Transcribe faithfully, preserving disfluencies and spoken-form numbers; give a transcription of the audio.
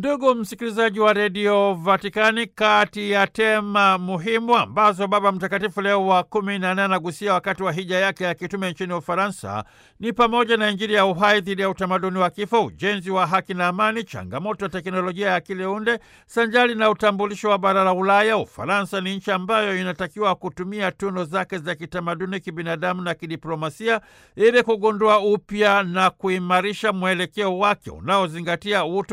Ndugu msikilizaji wa redio Vatikani, kati ya tema muhimu ambazo Baba Mtakatifu Leo wa kumi na nane anagusia wakati wa hija yake ya kitume nchini Ufaransa ni pamoja na Injili ya uhai dhidi ya utamaduni wa kifo, ujenzi wa haki na amani, changamoto ya teknolojia ya akili unde sanjali na utambulisho wa bara la Ulaya. Ufaransa ni nchi ambayo inatakiwa kutumia tunu zake za kitamaduni, kibinadamu na kidiplomasia ili kugundua upya na kuimarisha mwelekeo wake unaozingatia utu